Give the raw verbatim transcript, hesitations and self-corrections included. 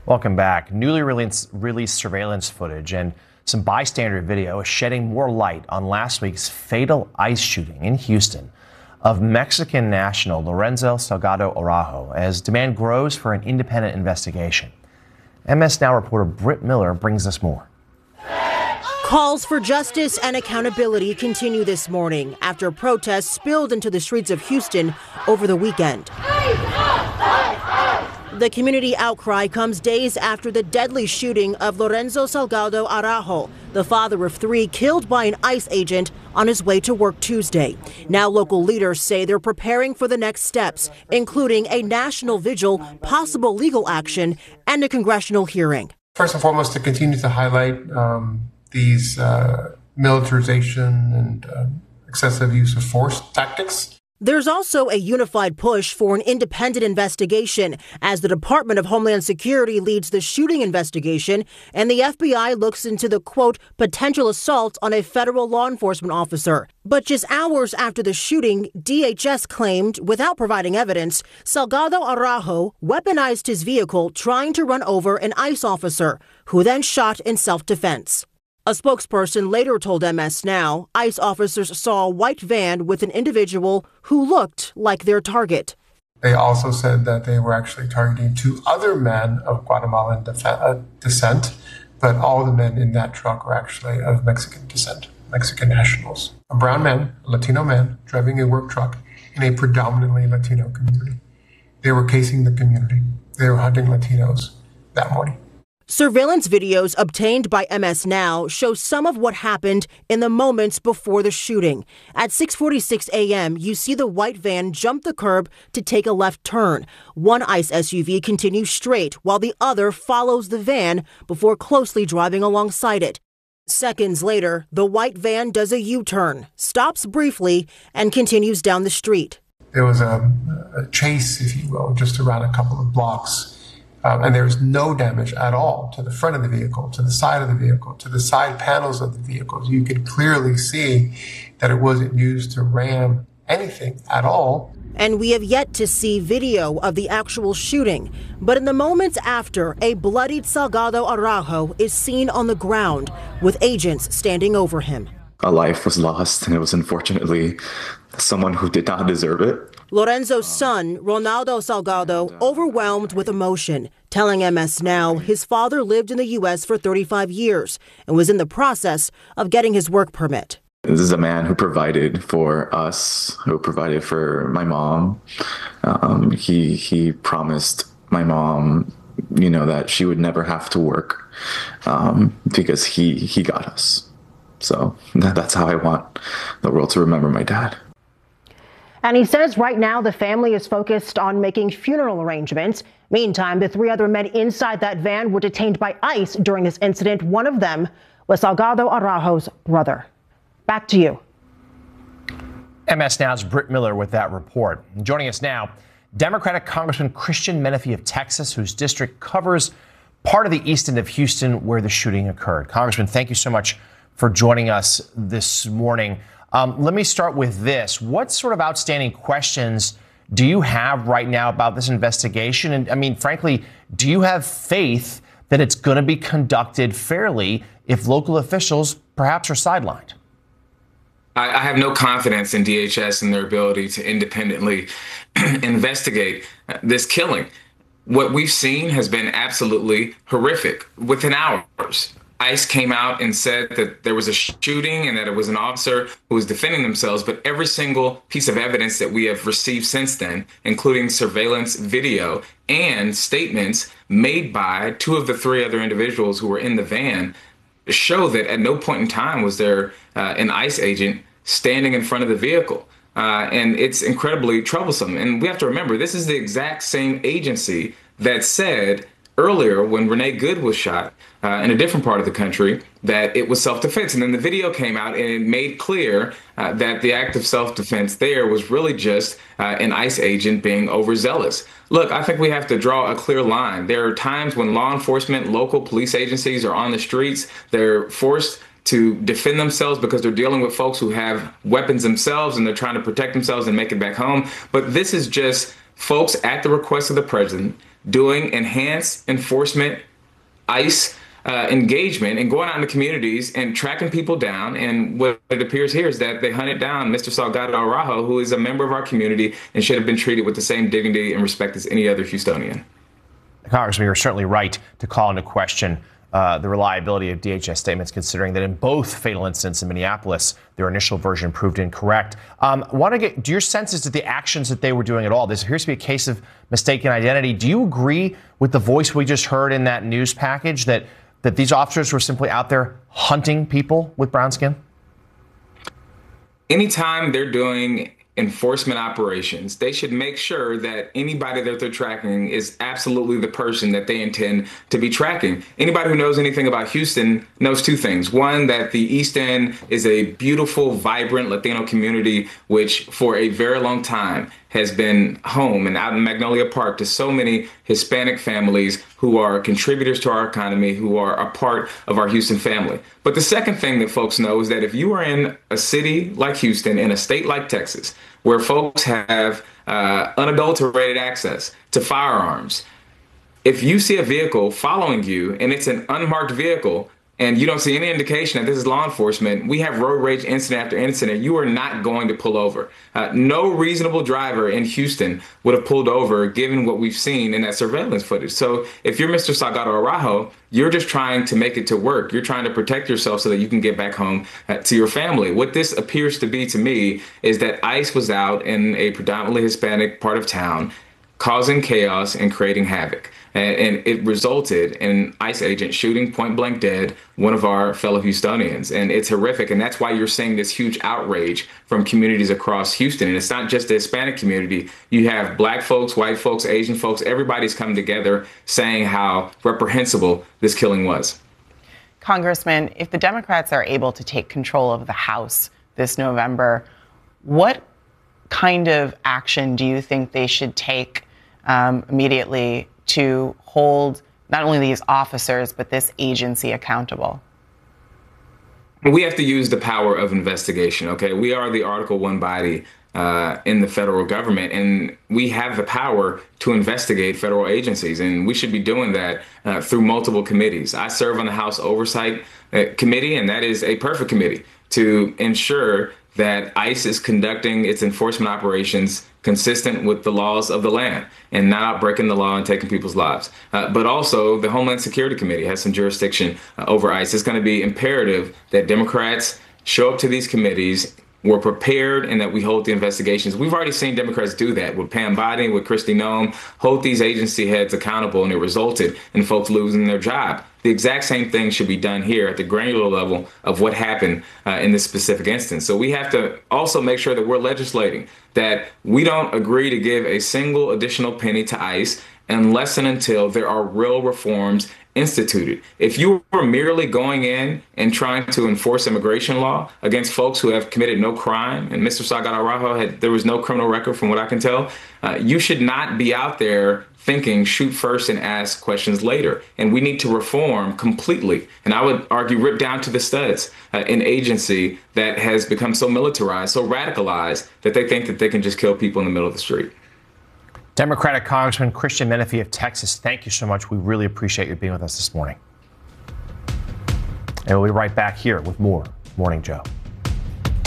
Welcome back. Newly released, released surveillance footage and some bystander video is shedding more light on last week's fatal ICE shooting in Houston of Mexican national Lorenzo Salgado Araujo as demand grows for an independent investigation. M S Now reporter Britt Miller brings us more. Calls for justice and accountability continue this morning after protests spilled into the streets of Houston over the weekend. The community outcry comes days after the deadly shooting of Lorenzo Salgado Araujo, the father of three killed by an ICE agent on his way to work Tuesday. Now local leaders say they're preparing for the next steps, including a national vigil, possible legal action, and a congressional hearing. First and foremost, to continue to highlight um, these uh, militarization and uh, excessive use of force tactics. There's also a unified push for an independent investigation as the Department of Homeland Security leads the shooting investigation and the F B I looks into the, quote, potential assault on a federal law enforcement officer. But just hours after the shooting, D H S claimed, without providing evidence, Salgado Araujo weaponized his vehicle trying to run over an ICE officer, who then shot in self-defense. A spokesperson later told M S Now ICE officers saw a white van with an individual who looked like their target. They also said that they were actually targeting two other men of Guatemalan def- uh, descent, but all the men in that truck were actually of Mexican descent, Mexican nationals. A brown man, a Latino man, driving a work truck in a predominantly Latino community. They were casing the community. They were hunting Latinos that morning. Surveillance videos obtained by M S Now show some of what happened in the moments before the shooting. At six forty-six a.m., you see the white van jump the curb to take a left turn. One ICE S U V continues straight while the other follows the van before closely driving alongside it. Seconds later, the white van does a U-turn, stops briefly, and continues down the street. There was a, a chase, if you will, just around a couple of blocks. Um, and there was no damage at all to the front of the vehicle, to the side of the vehicle, to the side panels of the vehicles. You could clearly see that it wasn't used to ram anything at all. And we have yet to see video of the actual shooting. But in the moments after, a bloodied Salgado Araujo is seen on the ground with agents standing over him. A life was lost, and it was unfortunately someone who did not deserve it. Lorenzo's son, Ronaldo Salgado, overwhelmed with emotion, telling M S Now his father lived in the U S for thirty-five years and was in the process of getting his work permit. This is a man who provided for us, who provided for my mom. Um, he he promised my mom, you know, that she would never have to work um, because he he got us. So that, that's how I want the world to remember my dad. And he says right now the family is focused on making funeral arrangements. Meantime, the three other men inside that van were detained by ICE during this incident. One of them was Salgado Araujo's brother. Back to you. M S Now's Britt Miller with that report. Joining us now, Democratic Congressman Christian Menefee of Texas, whose district covers part of the east end of Houston where the shooting occurred. Congressman, thank you so much for joining us this morning. Um, let me start with this. What sort of outstanding questions do you have right now about this investigation? And I mean, frankly, do you have faith that it's going to be conducted fairly if local officials perhaps are sidelined? I, I have no confidence in D H S and their ability to independently investigate this killing. What we've seen has been absolutely horrific. Within hours, ICE came out and said that there was a shooting and that it was an officer who was defending themselves. But every single piece of evidence that we have received since then, including surveillance video and statements made by two of the three other individuals who were in the van, show that at no point in time was there uh, an ICE agent standing in front of the vehicle. Uh, and it's incredibly troublesome. And we have to remember, this is the exact same agency that said earlier when Renee Good was shot uh, in a different part of the country that it was self-defense. And then the video came out and it made clear uh, that the act of self-defense there was really just uh, an ICE agent being overzealous. Look, I think we have to draw a clear line. There are times when law enforcement, local police agencies are on the streets. They're forced to defend themselves because they're dealing with folks who have weapons themselves and they're trying to protect themselves and make it back home. But this is just folks at the request of the president doing enhanced enforcement ICE uh, engagement and going out in the communities and tracking people down. And what it appears here is that they hunted down Mister Salgado Araujo, who is a member of our community and should have been treated with the same dignity and respect as any other Houstonian. Congressman, you're certainly right to call into question uh, the reliability of D H S statements, considering that in both fatal incidents in Minneapolis, their initial version proved incorrect. Um, want to get, do your senses that the actions that they were doing at all, this appears to be a case of mistaken identity. Do you agree with the voice we just heard in that news package that, that these officers were simply out there hunting people with brown skin? Anytime they're doing enforcement operations, they should make sure that anybody that they're tracking is absolutely the person that they intend to be tracking. Anybody who knows anything about Houston knows two things. One, that the East End is a beautiful, vibrant Latino community, which for a very long time has been home and out in Magnolia Park to so many Hispanic families who are contributors to our economy, who are a part of our Houston family. But the second thing that folks know is that if you are in a city like Houston, in a state like Texas, where folks have uh, unadulterated access to firearms, if you see a vehicle following you and it's an unmarked vehicle, and you don't see any indication that this is law enforcement, we have road rage incident after incident, you are not going to pull over. Uh, no reasonable driver in Houston would have pulled over given what we've seen in that surveillance footage. So if you're Mister Salgado Araujo, you're just trying to make it to work. You're trying to protect yourself so that you can get back home uh, to your family. What this appears to be to me is that ICE was out in a predominantly Hispanic part of town, causing chaos and creating havoc. And, and it resulted in an ICE agent shooting point blank dead one of our fellow Houstonians. And it's horrific. And that's why you're seeing this huge outrage from communities across Houston. And it's not just the Hispanic community. You have black folks, white folks, Asian folks, everybody's come together saying how reprehensible this killing was. Congressman, if the Democrats are able to take control of the House this November, what kind of action do you think they should take um, immediately to hold not only these officers, but this agency accountable? We have to use the power of investigation, okay? We are the Article One body uh, in the federal government, and we have the power to investigate federal agencies, and we should be doing that uh, through multiple committees. I serve on the House Oversight uh, Committee, and that is a perfect committee to ensure that ICE is conducting its enforcement operations consistent with the laws of the land and not out breaking the law and taking people's lives. Uh, but also the Homeland Security Committee has some jurisdiction uh, over ICE. It's going to be imperative that Democrats show up to these committees, we're prepared, and that we hold the investigations. We've already seen Democrats do that with Pam Bondi, with Kristi Noem, hold these agency heads accountable, and it resulted in folks losing their job. The exact same thing should be done here at the granular level of what happened uh, in this specific instance. So we have to also make sure that we're legislating that we don't agree to give a single additional penny to ICE unless and until there are real reforms instituted. If you were merely going in and trying to enforce immigration law against folks who have committed no crime, and Mister Salgado Araujo had, there was no criminal record from what I can tell, uh, you should not be out there thinking shoot first and ask questions later. And we need to reform completely. And I would argue rip down to the studs uh, an agency that has become so militarized, so radicalized that they think that they can just kill people in the middle of the street. Democratic Congressman Christian Menefee of Texas, thank you so much. We really appreciate you being with us this morning. And we'll be right back here with more Morning Joe.